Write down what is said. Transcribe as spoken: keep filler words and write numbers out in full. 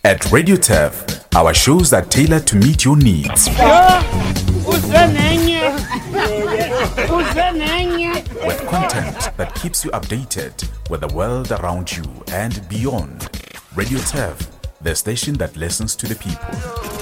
At Radio Turf, our shows are tailored to meet your needs. With content that keeps you updated with the world around you and beyond. Radio Turf, the station that listens to the people.